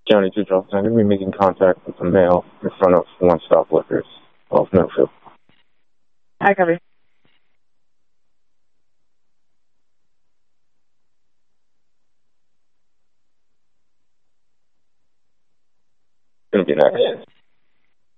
County 2 Charleston. I'm going to be making contact with the male in front of One Stop Liquors off Millfield. Hi, copy. Going to be next.